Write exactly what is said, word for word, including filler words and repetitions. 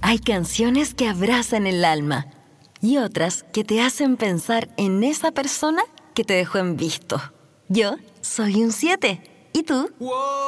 Hay canciones que abrazan el alma y otras que te hacen pensar en esa persona que te dejó en visto. Yo soy un siete. ¿Y tú?